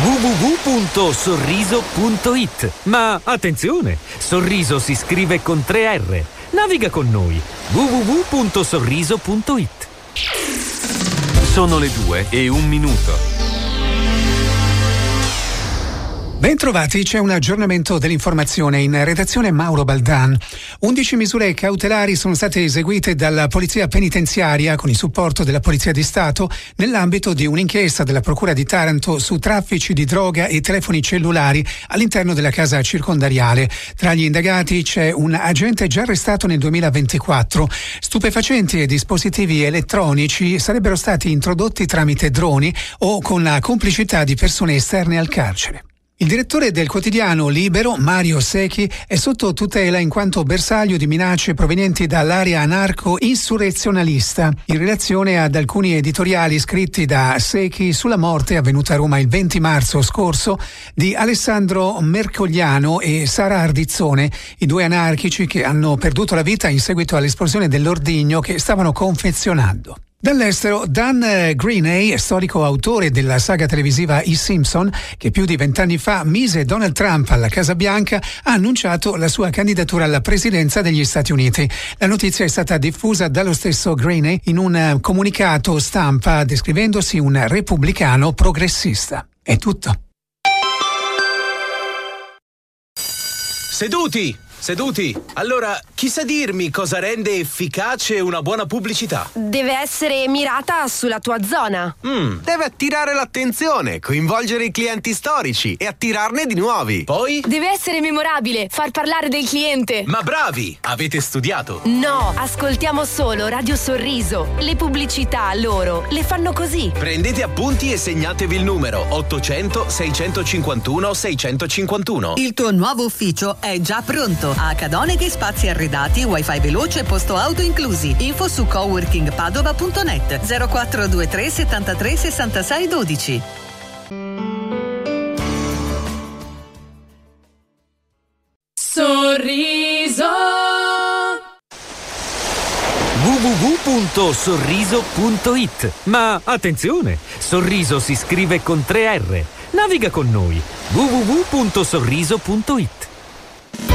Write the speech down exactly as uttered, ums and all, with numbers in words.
w w w punto sorriso punto it. Ma attenzione, Sorriso si scrive con tre R. Naviga con noi. w w w punto sorriso punto it. Sono le due e un minuto. Bentrovati, c'è un aggiornamento dell'informazione. In redazione Mauro Baldan. undici misure cautelari sono state eseguite dalla Polizia Penitenziaria con il supporto della Polizia di Stato nell'ambito di un'inchiesta della Procura di Taranto su traffici di droga e telefoni cellulari all'interno della casa circondariale. Tra gli indagati c'è un agente già arrestato nel duemilaventiquattro. Stupefacenti e dispositivi elettronici sarebbero stati introdotti tramite droni o con la complicità di persone esterne al carcere. Il direttore del quotidiano Libero, Mario Secchi, è sotto tutela in quanto bersaglio di minacce provenienti dall'area anarco-insurrezionalista in relazione ad alcuni editoriali scritti da Secchi sulla morte avvenuta a Roma il venti marzo scorso di Alessandro Mercogliano e Sara Ardizzone, i due anarchici che hanno perduto la vita in seguito all'esplosione dell'ordigno che stavano confezionando. Dall'estero, Dan Greeney, storico autore della saga televisiva I Simpson, che più di vent'anni fa mise Donald Trump alla Casa Bianca, ha annunciato la sua candidatura alla presidenza degli Stati Uniti. La notizia è stata diffusa dallo stesso Greeney in un comunicato stampa descrivendosi un repubblicano progressista. È tutto. Seduti! Seduti! Allora, chi sa dirmi cosa rende efficace una buona pubblicità? Deve essere mirata sulla tua zona. Mm, deve attirare l'attenzione, coinvolgere i clienti storici e attirarne di nuovi. Poi? Deve essere memorabile, far parlare del cliente. Ma bravi! Avete studiato? No, ascoltiamo solo Radio Sorriso. Le pubblicità loro le fanno così. Prendete appunti e segnatevi il numero ottocento seicentocinquantuno seicentocinquantuno. Il tuo nuovo ufficio è già pronto. A Cadoneghi spazi arredati, wifi veloce e posto auto inclusi. Info su coworking padova punto net. zero quattro due tre settantatré sessantasei dodici. Sorriso. w w w punto sorriso punto it. Ma attenzione, Sorriso si scrive con tre R. Naviga con noi. w w w punto sorriso punto it.